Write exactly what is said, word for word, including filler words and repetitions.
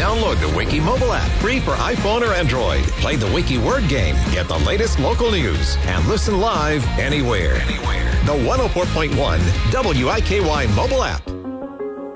Download the Wiki mobile app free for iPhone or Android. Play the Wiki word game, get the latest local news, and listen live anywhere. Anywhere. The one oh four point one W I K Y mobile app.